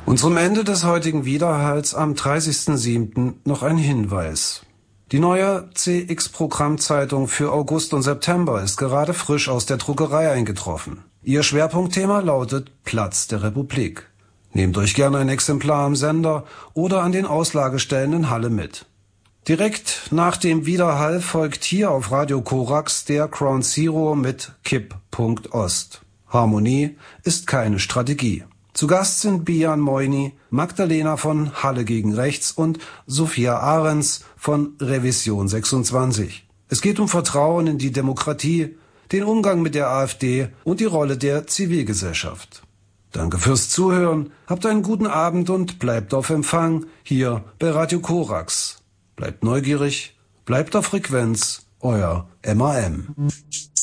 Und zum Ende des heutigen Widerhalls am 30.07. noch ein Hinweis. Die neue CX-Programmzeitung für August und September ist gerade frisch aus der Druckerei eingetroffen. Ihr Schwerpunktthema lautet Platz der Republik. Nehmt euch gerne ein Exemplar am Sender oder an den Auslagestellen in Halle mit. Direkt nach dem Widerhall folgt hier auf Radio Korax der Ground Zero mit Kipp.Ost. Harmonie ist keine Strategie. Zu Gast sind Bijan Moini, Magdalena von Halle gegen Rechts und Sophia Ahrens von Revision 26. Es geht um Vertrauen in die Demokratie, den Umgang mit der AfD und die Rolle der Zivilgesellschaft. Danke fürs Zuhören, habt einen guten Abend und bleibt auf Empfang hier bei Radio Korax. Bleibt neugierig, bleibt auf Frequenz, euer MAM.